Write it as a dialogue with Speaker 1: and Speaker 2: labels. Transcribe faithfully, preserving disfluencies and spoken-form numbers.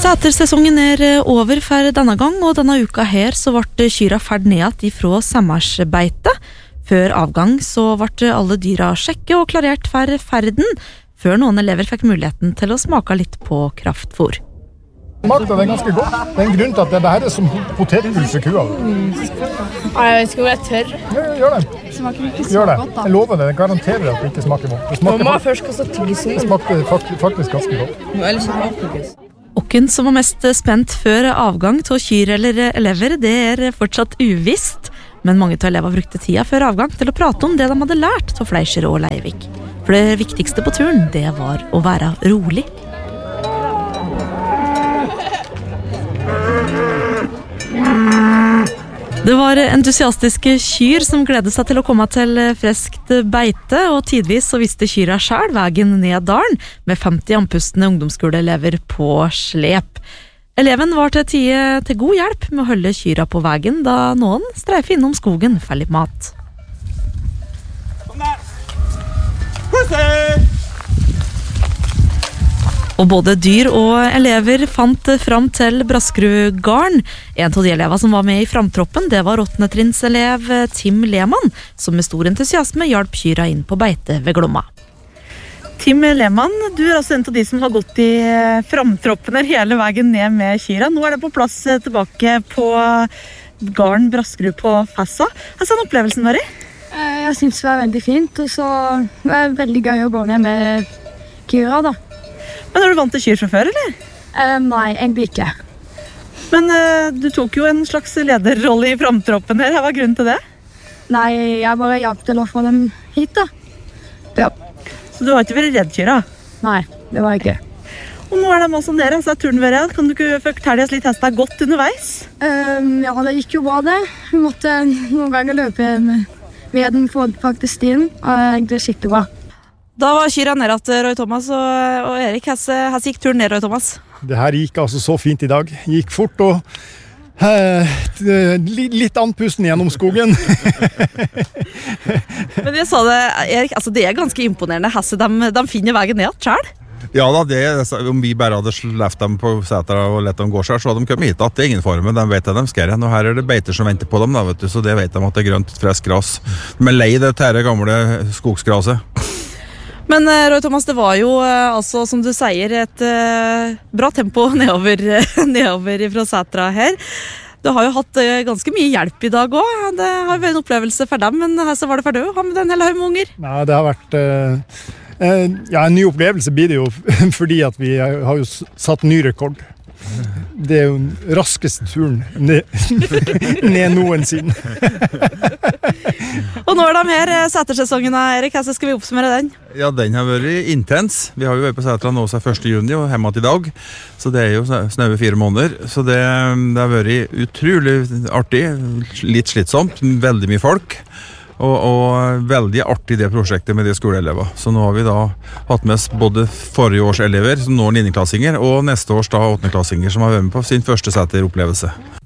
Speaker 1: Sætersesongen er over for denne gang, og denne uka her så ble kyra ferd ned ifra sommersbeite. Før avgang så ble alle dyra sjekket og klarert for ferden, før noen elever fikk muligheten til å smake litt på kraftfôr.
Speaker 2: Smakte det ganske godt. Det er en grunn til at det her er som potetgull for kua.
Speaker 3: Mm. Jeg vet ikke hvor jeg tør.
Speaker 2: Ja, gjør det.
Speaker 3: Det smaker ikke så
Speaker 2: gjør det.
Speaker 3: godt da.
Speaker 2: Jeg lover det, jeg garanterer at det ikke smaker godt. Det smaker,
Speaker 3: Mamma har først kastet tisen.
Speaker 2: det smaker faktisk, faktisk ganske godt.
Speaker 3: Eller så smaker.
Speaker 1: Hvem som var mest spent før avgang til kyr eller elever, det er fortsatt uvisst. Men mange av elever brukte tida før avgang til å prate om det de hadde lært av Fleischer og Leivik. For det viktigste på turen, det var å være rolig. Det var entusiastiske kyr som gledet seg til å komme til freskt beite, og tidvis så visste kyra selv veien ned dalen, med femti andpustne ungdomsskoleelever på slep. Eleven var til tide til god hjelp med å holde kyra på veien, da noen streifer innom skogen for litt mat. Kom der! Pussy! Og både dyr og elever fant fram til Braskerudgarden. En av de elever som var med i framtroppen, det var åttende trinnselev Tim Lehmann, som med stor entusiasme hjalp kyra inn på beite ved Glomma. Tim Lehmann, du er altså en av de som har gått i framtroppen hele veien ned med kyra. Nå er det på plass tilbake på garden Braskerud på Fassa. Hva er opplevelsen var i?
Speaker 4: Jeg synes det var veldig fint, og så var det veldig gøy å gå ned med kyra da.
Speaker 1: Men er du vant til kyr fra før, eller?
Speaker 4: Uh, nei, egentlig ikke.
Speaker 1: Men uh, du tok jo en slags lederrolle i framtroppen her. Hva var grunnen til det?
Speaker 4: Nei, jeg bare hjalp til å få dem hit da. Ja.
Speaker 1: Så du har ikke vært redd kyra?
Speaker 4: Nei, det var jeg ikke.
Speaker 1: Og nå er det masse om dere, så er turen vært. Kan du ikke fortelle oss litt hestet godt underveis?
Speaker 4: Uh, ja, det gikk jo bra det. Vi måtte noen ganger løpe ved den for faktisk stien, og egentlig skikkelig bra.
Speaker 1: Da var kyra ned til Roy Thomas og, og Erik. Hvordan gikk turen ned, Roy Thomas?
Speaker 2: Det her gikk altså så fint i dag. Gikk fort og eh, litt andpusten gjennom skogen.
Speaker 1: Men jeg sa det, Erik, altså det er ganske imponerende. Hasse, de, de finner veien ned selv.
Speaker 5: Ja da, det, om vi bare hadde sleft dem på setra og lett dem gå selv, så hadde de kommet hit at det er ingen form, de vet det de skal. Og her er det beiter som venter på dem, da, vet du, så det vet de at det er grønt, fresk gras. De er lei det tære gamle skogsgraset.
Speaker 1: Men Roy Thomas, det var jo altså, som du sier, et uh, bra tempo nedover, nedover fra setra her. Du har jo hatt uh, ganske mye hjelp i dag også. Det har vært en opplevelse for dem, men her så var det for deg å ha med en hel haug med unger.
Speaker 2: Nei, det har vært uh, uh, ja, en ny opplevelse blir det jo, fordi at vi har jo satt ny rekord. Det er jo den raskeste turen ned, ned noensinne.
Speaker 1: Og nå er de her setersesongen, Erik. Hvordan skal vi oppsummere den?
Speaker 5: Ja, den har vært intens. Vi har jo vært på setra nå siden første juni og hjemme til i dag. Så det er jo snaue fire måneder. Så det, det har vært utrolig artig, litt slitsomt, veldig mye folk. Og, og veldig artig det prosjektet med de skoleelever. Så nå har vi da hatt med oss både forrige års elever, som nå er niendeklassinger, og neste års da åttendeklassinger, som har vært med på sin første seteropplevelse.